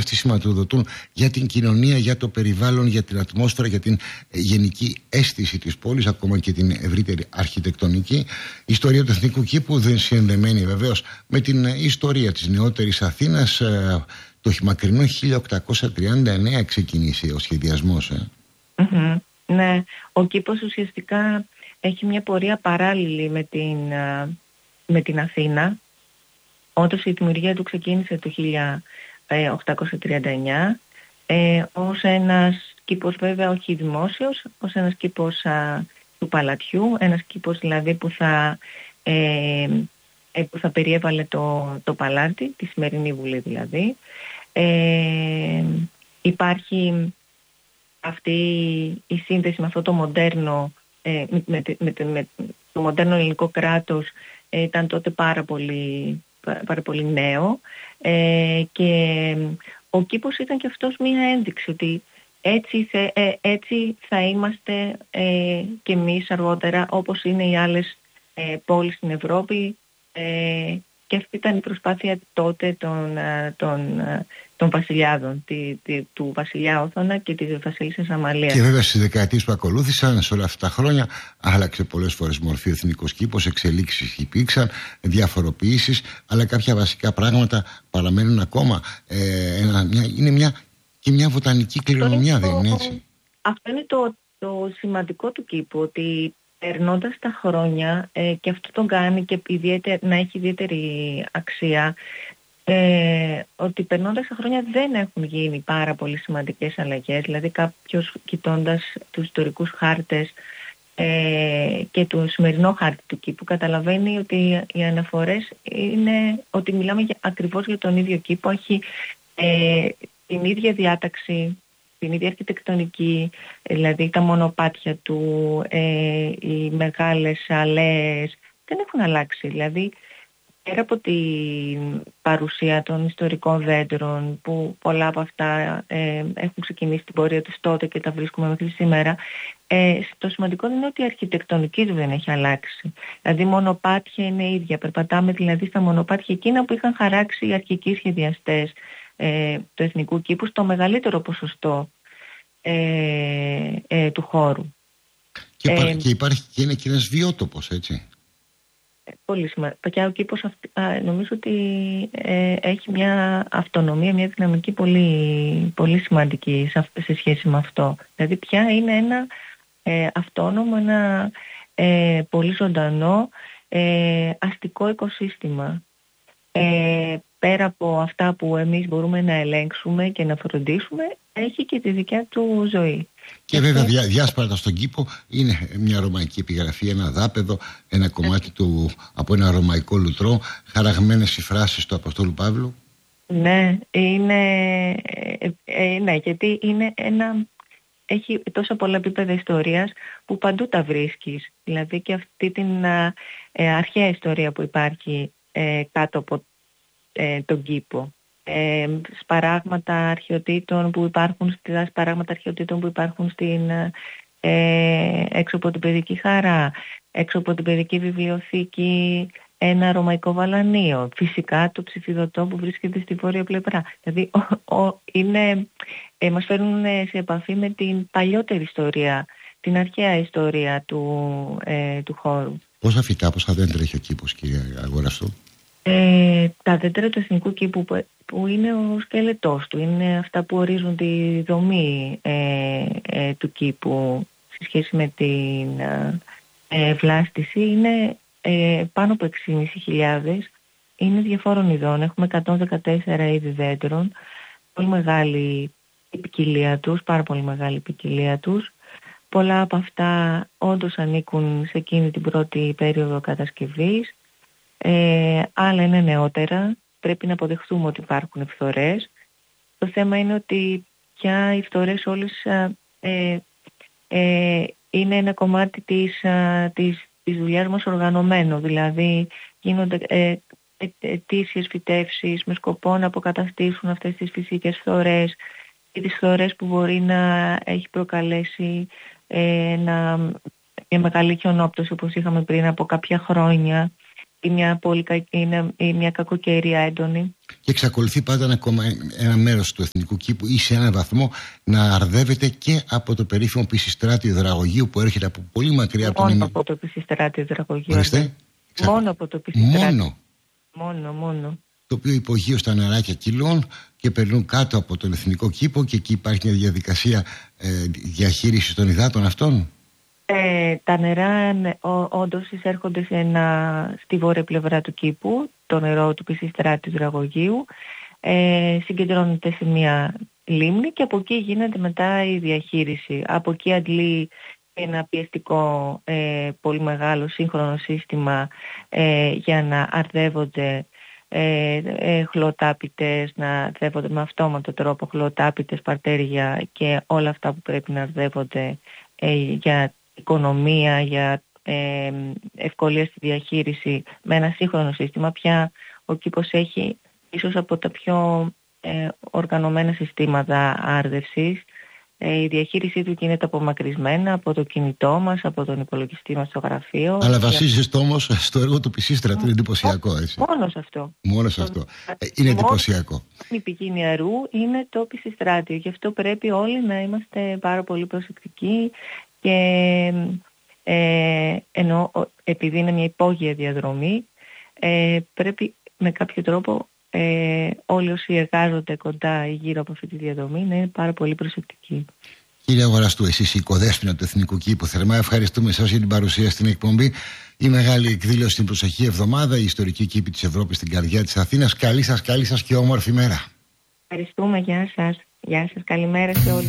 αυτοί σηματοδοτούν για την κοινωνία, για το περιβάλλον, για την ατμόσφαιρα, για την γενική αίσθηση της πόλης, ακόμα και την ευρύτερη αρχιτεκτονική. Η ιστορία του Εθνικού Κήπου δεν συνδεμένη βεβαίως με την ιστορία της νεότερης Αθήνας. Το μακρινό 1839 ξεκινήσει ο σχεδιασμός. Ναι, ο κήπος ουσιαστικά έχει μια πορεία παράλληλη με την Αθήνα. Όντως η δημιουργία του ξεκίνησε το 1839 ως ένας κήπος, βέβαια όχι δημόσιος, ως ένας κήπος του παλατιού, ένας κήπος δηλαδή που θα περιέβαλε το παλάτι, τη σημερινή Βουλή δηλαδή. Υπάρχει αυτή η σύνδεση με αυτό το μοντέρνο, με το μοντέρνο ελληνικό κράτος, ήταν τότε πάρα πολύ νέο, και ο κήπος ήταν και αυτός μία ένδειξη ότι έτσι θα είμαστε και εμείς αργότερα, όπως είναι οι άλλες πόλεις στην Ευρώπη, και αυτή ήταν η προσπάθεια τότε των βασιλιάδων, του βασιλιά Όθωνα και της βασίλισσας Αμαλίας. Και βέβαια στις δεκαετίες που ακολούθησαν, σε όλα αυτά τα χρόνια, άλλαξε πολλές φορές μορφή ο Εθνικός Κήπος, εξελίξεις υπήρξαν, διαφοροποιήσεις, αλλά κάποια βασικά πράγματα παραμένουν ακόμα. Είναι μια βοτανική κληρονομιά, δεν είναι έτσι? Αυτό είναι το σημαντικό του κήπου, ότι περνώντας τα χρόνια, και αυτό τον κάνει και να έχει ιδιαίτερη αξία, ότι περνώντας τα χρόνια δεν έχουν γίνει πάρα πολύ σημαντικές αλλαγές. Δηλαδή κάποιος κοιτώντας τους ιστορικούς χάρτες και το σημερινό χάρτη του κήπου καταλαβαίνει ότι οι αναφορές είναι ότι μιλάμε ακριβώς για τον ίδιο κήπο. Έχει την ίδια διάταξη, την ίδια αρχιτεκτονική, δηλαδή τα μονοπάτια του, οι μεγάλες αλέες δεν έχουν αλλάξει. Δηλαδή πέρα από την παρουσία των ιστορικών δέντρων, που πολλά από αυτά έχουν ξεκινήσει την πορεία τους τότε και τα βρίσκουμε μέχρι σήμερα, το σημαντικό είναι ότι η αρχιτεκτονική του δεν έχει αλλάξει. Δηλαδή μονοπάτια είναι ίδια. Περπατάμε δηλαδή στα μονοπάτια εκείνα που είχαν χαράξει οι αρχικοί σχεδιαστές του Εθνικού Κήπου στο μεγαλύτερο ποσοστό του χώρου. Και υπάρχει και είναι και ένας βιότοπος, έτσι. Πολύ σημαντικό. Και ο κήπος νομίζω ότι έχει μια αυτονομία, μια δυναμική πολύ, πολύ σημαντική σε σχέση με αυτό. Δηλαδή πια είναι ένα αυτόνομο, ένα πολύ ζωντανό αστικό οικοσύστημα. Πέρα από αυτά που εμείς μπορούμε να ελέγξουμε και να φροντίσουμε, έχει και τη δικιά του ζωή. Και βέβαια διάσπαρτα στον κήπο είναι μια ρωμαϊκή επιγραφή, ένα δάπεδο, ένα κομμάτι του από ένα ρωμαϊκό λουτρό, χαραγμένες οι φράσεις του Αποστόλου Παύλου. Ναι, ναι, γιατί έχει τόσα πολλά επίπεδα ιστορίας που παντού τα βρίσκεις. Δηλαδή και αυτή την αρχαία ιστορία που υπάρχει κάτω από τον κήπο. Σπαράγματα αρχαιοτήτων που υπάρχουν έξω από την Παιδική Χαρά, έξω από την Παιδική Βιβλιοθήκη, ένα ρωμαϊκό βαλανείο, φυσικά το Ψηφιδωτό που βρίσκεται στη βόρεια πλευρά. Δηλαδή μας φέρνουν σε επαφή με την παλιότερη ιστορία, την αρχαία ιστορία του χώρου. Πόσα φυτά, πόσα δέντρα έχει ο κήπος, κύριε Αγοραστού? Τα δέντρα του Εθνικού Κήπου που είναι ο σκελετός του, είναι αυτά που ορίζουν τη δομή του κήπου σε σχέση με την βλάστηση, είναι πάνω από 6.500, είναι διαφόρων ειδών. Έχουμε 114 είδη δέντρων, πολύ μεγάλη η ποικιλία τους, πάρα πολύ μεγάλη η ποικιλία τους. Πολλά από αυτά όντως ανήκουν σε εκείνη την πρώτη περίοδο κατασκευής. Άλλα είναι νεότερα, πρέπει να αποδεχθούμε ότι υπάρχουν φθορές. Το θέμα είναι ότι πια οι φθορές όλες είναι ένα κομμάτι της δουλειάς μας οργανωμένο. Δηλαδή γίνονται ετήσιες φυτεύσεις με σκοπό να αποκαταστήσουν αυτές τις φυσικές φθορές ή τις φθορές που μπορεί να έχει προκαλέσει μια μεγάλη χιονόπτωση όπως είχαμε πριν από κάποια χρόνια. ή μια κακοκαιρία έντονη. Και εξακολουθεί πάντα ένα μέρος του εθνικού κήπου ή σε έναν βαθμό να αρδεύεται και από το περίφημο Πισιστράτιο Υδραγωγείου που έρχεται από πολύ μακριά από τον Μόνο από το Πισιστράτιο Υδραγωγείου. Μόνο από το Πισιστράτιο. Μόνο. Το οποίο υπογείω στα νεράκια κυλών και περνούν κάτω από τον εθνικό κήπο και εκεί υπάρχει μια διαδικασία διαχείρισης των υδάτων αυτών. Τα νερά όντως εισέρχονται στη βόρεια πλευρά του κήπου, το νερό του Πισιστράτιου Υδραγωγείου, συγκεντρώνεται σε μια λίμνη και από εκεί γίνεται μετά η διαχείριση. Από εκεί αντλεί ένα πιεστικό πολύ μεγάλο σύγχρονο σύστημα για να αρδεύονται χλωοτάπητες, να αρδεύονται με αυτόματο τρόπο χλωοτάπητες, παρτέρια και όλα αυτά που πρέπει να αρδεύονται για οικονομία, για ευκολία στη διαχείριση με ένα σύγχρονο σύστημα. Πια ο κήπος έχει ίσως από τα πιο οργανωμένα συστήματα άρδευσης. Η διαχείρισή του γίνεται απομακρυσμένα από το κινητό μας, από τον υπολογιστή μας στο γραφείο. Αλλά βασίζεστε όμως στο έργο του Πισίστρατου, είναι εντυπωσιακό, έτσι. Μόνο σε αυτό. Είναι εντυπωσιακό. Η πηγή νερού είναι το Πισιστράτιο. Γι' αυτό πρέπει όλοι να είμαστε πάρα πολύ προσεκτικοί και ενώ επειδή είναι μια υπόγεια διαδρομή, πρέπει με κάποιο τρόπο όλοι όσοι εργάζονται κοντά ή γύρω από αυτή τη διαδρομή να είναι πάρα πολύ προσεκτικοί. Κύριε Αγοραστού, εσείς η οικοδέσποινα του Εθνικού Κήπου, θερμά ευχαριστούμε εσάς για την παρουσία στην εκπομπή. Η μεγάλη εκδήλωση την προσεχή εβδομάδα, η ιστορική κήπη της Ευρώπης στην καρδιά της Αθήνας. Καλή σας και όμορφη μέρα. Ευχαριστούμε, γεια σας. Καλημέρα σε όλους.